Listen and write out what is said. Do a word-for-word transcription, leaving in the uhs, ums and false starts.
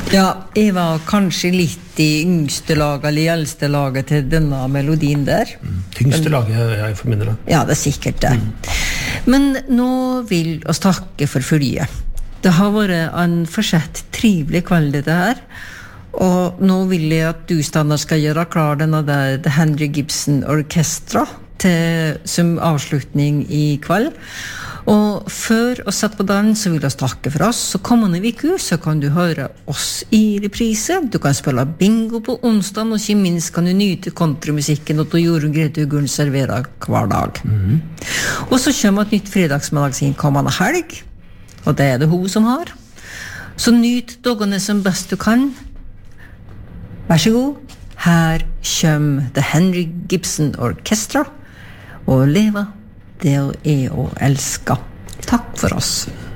Ja, jeg var kanskje litt i yngste laget eller i eldste laget til denne melodien der. Mm. Tyngste laget jeg forminner det. Ja, det er sikkert det. Mm. Men nå vil oss takke for følget. Det har vært en forsett trivelig kveld dette her. Og nå vil jeg at du, Stannar, skal gjøre klar denne der The Henry Gibson Orchestra til, som avslutning i kveld. Og før å sette på den, så vil jeg takke for oss. Så kommende uke, så kan du høre oss i reprise. Du kan spille bingo på onsdag, og ikke minst kan du nyte countrymusikken og Jorunn Grete Uglen serverer hver dag. Mm-hmm. Og så kommer et nytt fredagsmagasin kommende helg, og det er det hun som har. Så nyt dagene som best du kan. Vær så god. Her kommer The Henry Gibson Orchestra, og leva det er å elske. Takk for oss.